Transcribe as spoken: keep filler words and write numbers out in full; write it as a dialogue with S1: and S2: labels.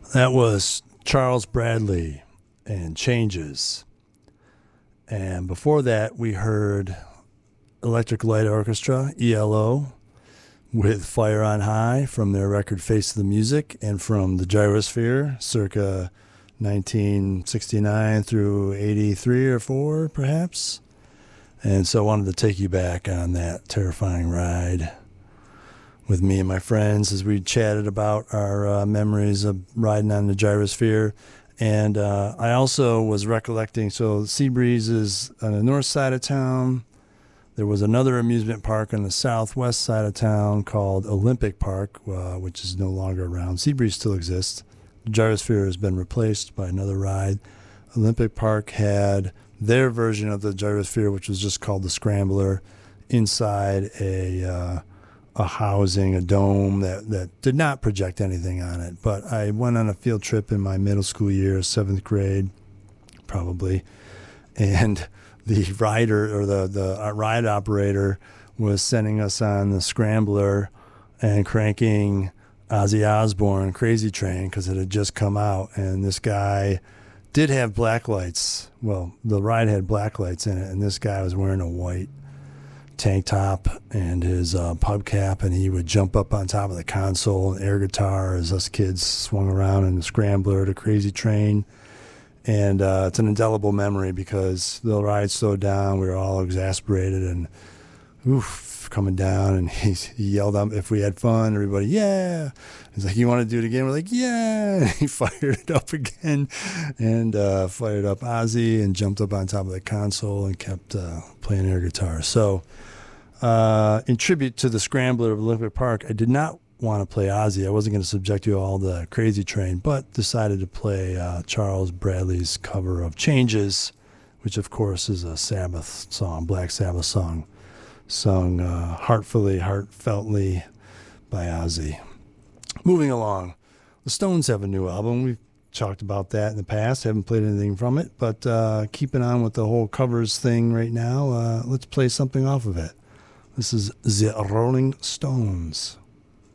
S1: That was Charles Bradley and Changes. And before that, we heard Electric Light Orchestra, E L O, with Fire on High from their record Face of the Music, and from the Gyrosphere, circa nineteen sixty-nine through eighty-three or four, perhaps. And so I wanted to take you back on that terrifying ride with me and my friends as we chatted about our uh, memories of riding on the Gyrosphere. And uh, I also was recollecting, so Seabreeze is on the north side of town. There was another amusement park on the southwest side of town called Olympic Park, uh, which is no longer around. Seabreeze still exists. The Gyrosphere has been replaced by another ride. Olympic Park had their version of the Gyrosphere, which was just called the Scrambler, inside a uh, a housing, a dome that, that did not project anything on it. But I went on a field trip in my middle school year, seventh grade, probably, and the rider or the, the ride operator was sending us on the Scrambler and cranking Ozzy Osbourne Crazy Train because it had just come out. And this guy did have black lights. Well, the ride had black lights in it, and this guy was wearing a white tank top and his uh, pub cap, and he would jump up on top of the console and air guitar as us kids swung around in the Scrambler, the Crazy Train. And uh, it's an indelible memory because the ride slowed down. We were all exasperated and oof, coming down. And he, he yelled out if we had fun. Everybody, yeah. He's like, you want to do it again? We're like, yeah. And he fired it up again and uh, fired up Ozzy and jumped up on top of the console and kept uh, playing air guitar. So uh, in tribute to the Scrambler of Olympic Park, I did not want to play Ozzy. I wasn't going to subject you to all the Crazy Train, but decided to play uh, Charles Bradley's cover of Changes, which of course is a Sabbath song, Black Sabbath song, sung uh, heartfully, heartfeltly by Ozzy. Moving along, the Stones have a new album. We've talked about that in the past. Haven't played anything from it, but uh, keeping on with the whole covers thing right now, uh, let's play something off of it. This is The Rolling Stones.